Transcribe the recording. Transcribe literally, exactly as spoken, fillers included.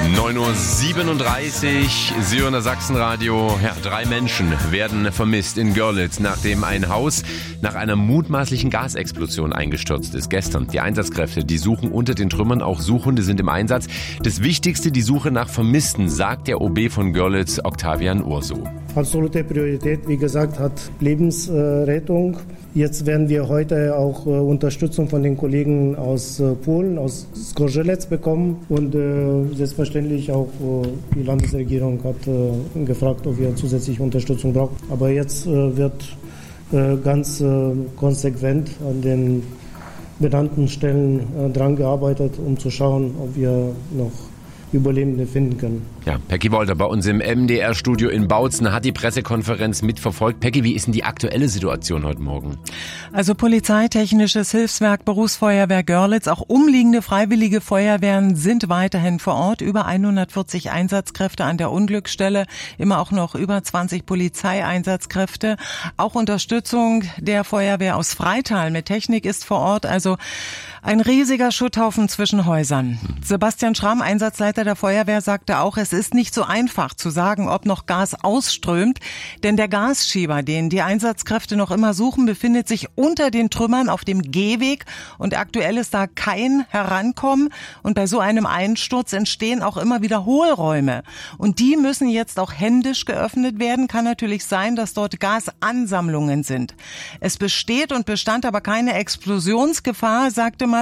neun Uhr siebenunddreißig, Sie hören das Sachsenradio. Ja, drei Menschen werden vermisst in Görlitz, nachdem ein Haus nach einer mutmaßlichen Gasexplosion eingestürzt ist. Gestern. Die Einsatzkräfte, die suchen unter den Trümmern. Auch Suchhunde sind im Einsatz. Das Wichtigste, die Suche nach Vermissten, sagt der O B von Görlitz, Octavian Urso. Absolute Priorität, wie gesagt, hat Lebensrettung. Jetzt werden wir heute auch äh, Unterstützung von den Kollegen aus äh, Polen, aus Zgorzelec bekommen. Und äh, selbstverständlich auch äh, die Landesregierung hat äh, gefragt, ob wir zusätzliche Unterstützung brauchen. Aber jetzt äh, wird äh, ganz äh, konsequent an den benannten Stellen äh, dran gearbeitet, um zu schauen, ob wir noch Überlebende finden können. Ja, Peggy Wolter bei uns im M D R-Studio in Bautzen hat die Pressekonferenz mitverfolgt. Peggy, wie ist denn die aktuelle Situation heute Morgen? Also Polizeitechnisches Hilfswerk Berufsfeuerwehr Görlitz, auch umliegende freiwillige Feuerwehren sind weiterhin vor Ort. Über hundertvierzig Einsatzkräfte an der Unglücksstelle, immer auch noch über zwanzig Polizeieinsatzkräfte. Auch Unterstützung der Feuerwehr aus Freital mit Technik ist vor Ort. Also ein riesiger Schutthaufen zwischen Häusern. Sebastian Schramm, Einsatzleiter der Feuerwehr, sagte auch, es ist nicht so einfach zu sagen, ob noch Gas ausströmt, denn der Gasschieber, den die Einsatzkräfte noch immer suchen, befindet sich unter den Trümmern auf dem Gehweg und aktuell ist da kein Herankommen und bei so einem Einsturz entstehen auch immer wieder Hohlräume und die müssen jetzt auch händisch geöffnet werden. Kann natürlich sein, dass dort Gasansammlungen sind. Es besteht und bestand aber keine Explosionsgefahr, sagte